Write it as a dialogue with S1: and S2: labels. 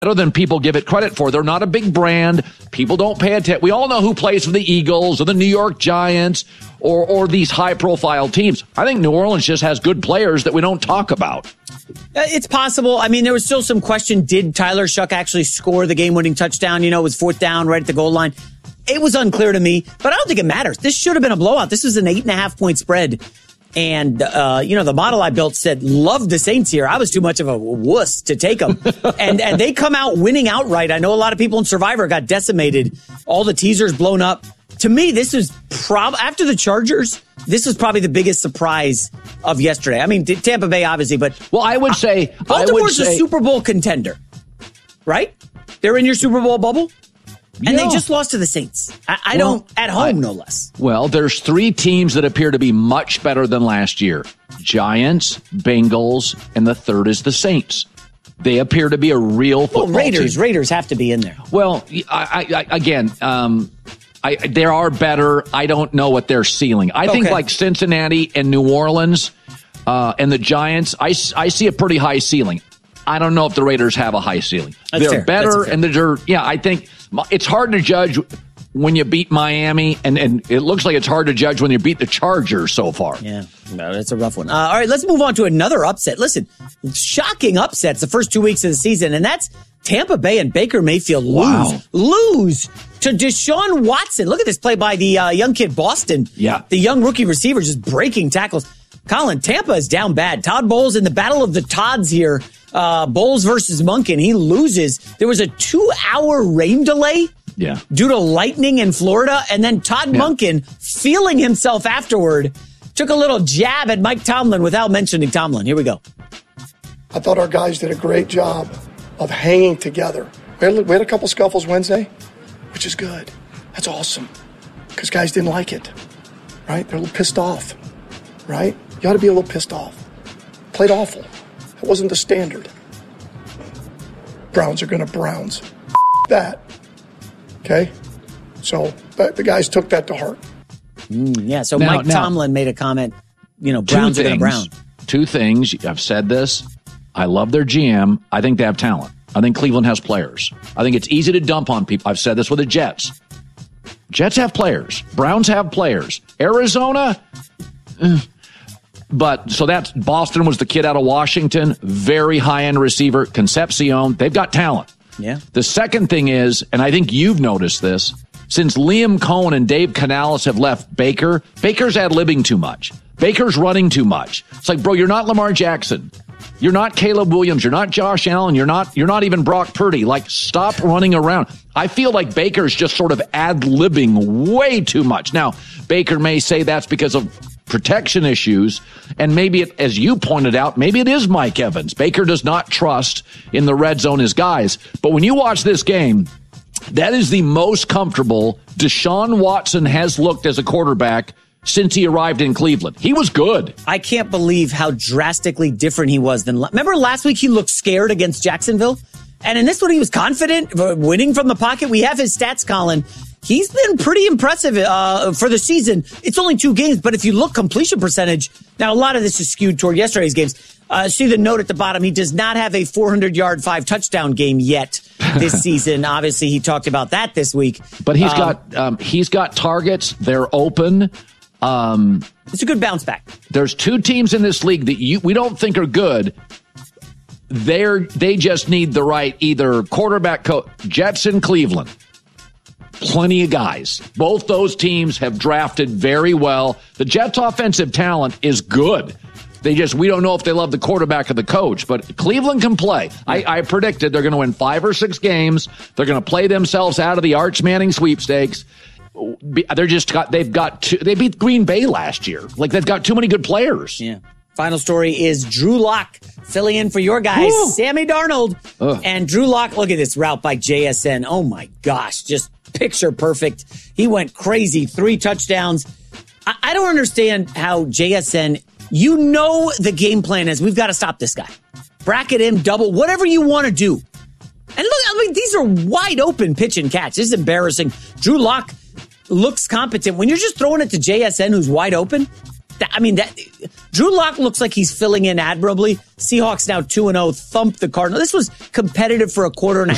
S1: better than people give it credit for. They're not a big brand. People don't pay attention. We all know who plays for the Eagles or the New York Giants or these high-profile teams. I think New Orleans just has good players that we don't talk about.
S2: It's possible. I mean, there was still some question. Did Tyler Shuck actually score the game-winning touchdown? It was 4th down right at the goal line. It was unclear to me, but I don't think it matters. This should have been a blowout. This was an 8.5-point spread. And, the model I built said, love the Saints here. I was too much of a wuss to take them. and they come out winning outright. I know a lot of people in Survivor got decimated. All the teasers blown up. To me, this is after the Chargers, this is probably the biggest surprise of yesterday. I mean, Tampa Bay, obviously, but.
S1: Well, I would say.
S2: Baltimore's a Super Bowl contender, right? They're in your Super Bowl bubble? And they just lost to the Saints. At home, no less.
S1: Well, there's 3 teams that appear to be much better than last year. Giants, Bengals, and the third is the Saints. They appear to be a real football team.
S2: Raiders have to be in there.
S1: Well, they are better. I don't know what their ceiling. I think like Cincinnati and New Orleans and the Giants, I see a pretty high ceiling. I don't know if the Raiders have a high ceiling. They're better, and I think it's hard to judge when you beat Miami, and it looks like it's hard to judge when you beat the Chargers so far.
S2: Yeah, that's a rough one. All right, let's move on to another upset. Listen, shocking upsets the first 2 weeks of the season, and that's Tampa Bay and Baker Mayfield lose to Deshaun Watson. Look at this play by the young kid Boston.
S1: Yeah.
S2: The young rookie receiver just breaking tackles. Colin, Tampa is down bad. Todd Bowles in the battle of the Todds here. Bowles versus Monken. He loses. There was a 2-hour rain delay due to lightning in Florida. And then Todd Monken, feeling himself afterward, took a little jab at Mike Tomlin without mentioning Tomlin. Here we go.
S3: I thought our guys did a great job of hanging together. We had a couple scuffles Wednesday, which is good. That's awesome. Because guys didn't like it, right? They're a little pissed off, right? You ought to be a little pissed off. Played awful. It wasn't the standard. Browns are going to Browns. That. Okay? So the guys took that to heart.
S2: So Mike Tomlin made a comment, Browns are going to Brown.
S1: 2 things. I've said this. I love their GM. I think they have talent. I think Cleveland has players. I think it's easy to dump on people. I've said this with the Jets. Jets have players. Browns have players. Arizona, But so that's Boston was the kid out of Washington, very high-end receiver, Concepcion. They've got talent.
S2: Yeah.
S1: The second thing is, and I think you've noticed this, since Liam Cohen and Dave Canales have left Baker's ad-libbing too much. Baker's running too much. It's like, bro, you're not Lamar Jackson. You're not Caleb Williams. You're not Josh Allen. You're not even Brock Purdy. Like, stop running around. I feel like Baker's just sort of ad-libbing way too much. Now, Baker may say that's because of protection issues, and maybe it, as you pointed out, maybe it is Mike Evans. Baker does not trust in the red zone his guys. But when you watch this game, that is the most comfortable Deshaun Watson has looked as a quarterback since he arrived in Cleveland. He was good.
S2: I can't believe how drastically different he was than... Remember last week he looked scared against Jacksonville? And in this one he was confident, winning from the pocket. We have his stats, Colin. He's been pretty impressive for the season. It's only 2 games, but if you look completion percentage, now a lot of this is skewed toward yesterday's games. See the note at the bottom. He does not have a 400-yard, 5-touchdown game yet this season. Obviously, he talked about that this week.
S1: But he's got targets. They're open.
S2: It's a good bounce back.
S1: There's 2 teams in this league that we don't think are good. They just need the right either quarterback coach. Jets and Cleveland. Plenty of guys. Both those teams have drafted very well. The Jets' offensive talent is good. We don't know if they love the quarterback or the coach, but Cleveland can play. I predicted they're going to win 5 or 6 games. They're going to play themselves out of the Arch Manning sweepstakes. They beat Green Bay last year. Like, they've got too many good players.
S2: Yeah. Final story is Drew Lock filling in for your guys, Sammy Darnold. And Drew Lock, look at this route by JSN. Oh my gosh, just picture perfect. He went crazy, 3 touchdowns. I don't understand how JSN, the game plan is we've got to stop this guy. Bracket him, double, whatever you want to do. And look, these are wide open pitch and catch. This is embarrassing. Drew Lock looks competent. When you're just throwing it to JSN who's wide open, Drew Lock looks like he's filling in admirably. Seahawks now 2-0, thumped the Cardinals. This was competitive for a quarter and a